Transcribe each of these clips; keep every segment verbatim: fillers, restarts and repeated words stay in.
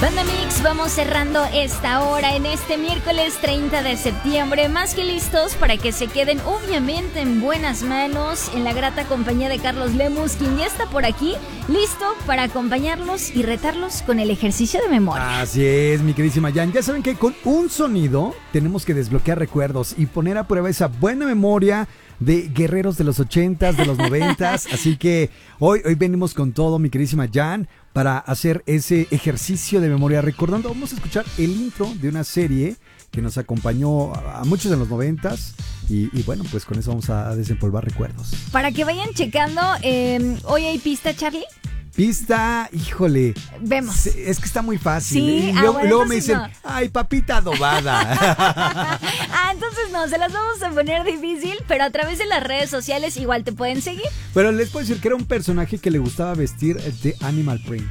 Banda Mix, vamos cerrando esta hora en este miércoles treinta de septiembre, más que listos para que se queden obviamente en buenas manos, en la grata compañía de Carlos Lemus, quien ya está por aquí, listo para acompañarlos y retarlos con el ejercicio de memoria. Así es, mi queridísima Jan, ya saben que con un sonido tenemos que desbloquear recuerdos y poner a prueba esa buena memoria de guerreros de los ochentas, de los noventas, así que hoy, hoy venimos con todo, mi queridísima Jan, para hacer ese ejercicio de memoria. Recordando, vamos a escuchar el intro de una serie que nos acompañó a muchos en los noventas y, y bueno, pues con eso vamos a desempolvar recuerdos. Para que vayan checando, eh, ¿hoy hay pista, Charlie? Pista, híjole. Vemos. Es que está muy fácil. Sí, y ah, luego, bueno, luego me dicen, no. ay, papita adobada. Ah, entonces no, se las vamos a poner difícil, pero a través de las redes sociales igual te pueden seguir. Pero les puedo decir que era un personaje que le gustaba vestir de Animal Print.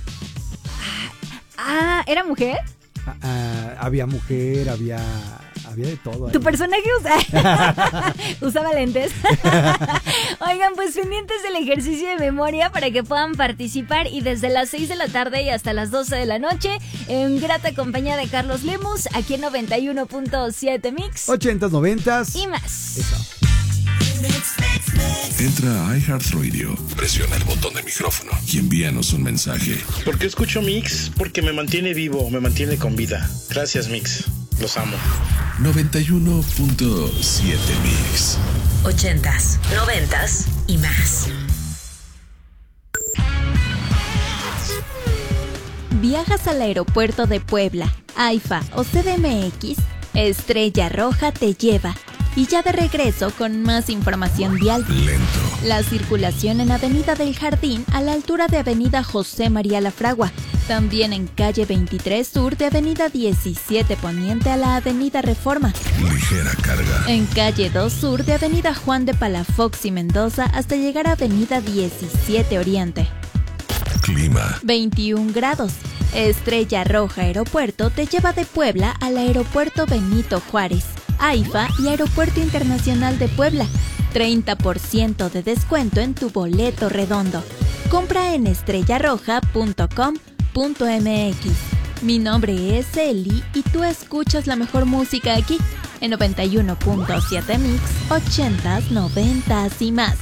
Ah, ¿era mujer? Ah, ah, había mujer, había, había de todo. ¿Tu ahí. personaje usa... usaba lentes? Oigan, pues pendientes del ejercicio de memoria para que puedan participar y desde las seis de la tarde y hasta las doce de la noche en grata compañía de Carlos Lemus, aquí en noventa y uno punto siete Mix. ochentas, noventas. Y más. Eso. Entra a iHeartRadio, presiona el botón de micrófono y envíanos un mensaje. ¿Por qué escucho Mix? Porque me mantiene vivo, me mantiene con vida. Gracias, Mix. Los amo. noventa y uno punto siete Mix. Ochentas, noventas y más. ¿Viajas al aeropuerto de Puebla, AIFA o C D M X? Estrella Roja te lleva. Y ya de regreso con más información vial. Lento. La circulación en Avenida del Jardín a la altura de Avenida José María Lafragua. También en calle veintitrés Sur de Avenida diecisiete Poniente a la Avenida Reforma. Ligera carga. En calle dos Sur de Avenida Juan de Palafox y Mendoza hasta llegar a Avenida diecisiete Oriente. Clima. veintiún grados. Estrella Roja Aeropuerto te lleva de Puebla al Aeropuerto Benito Juárez, AIFA y Aeropuerto Internacional de Puebla. treinta por ciento de descuento en tu boleto redondo. Compra en estrella roja punto com punto m x. Mi nombre es Eli y tú escuchas la mejor música aquí en noventa y uno punto siete Mix, ochentas, noventas y más.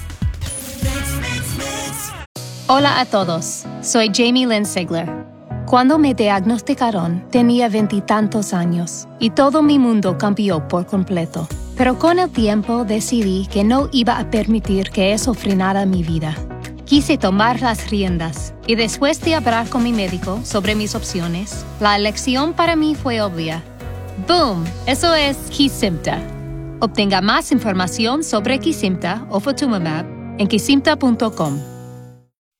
Hola a todos, soy Jamie Lynn Sigler. Cuando me diagnosticaron, tenía veintitantos años y todo mi mundo cambió por completo. Pero con el tiempo decidí que no iba a permitir que eso frenara mi vida. Quise tomar las riendas y después de hablar con mi médico sobre mis opciones, la elección para mí fue obvia. ¡Boom! Eso es Kesimpta. Obtenga más información sobre Kesimpta o Ofatumumab en kesimpta punto com.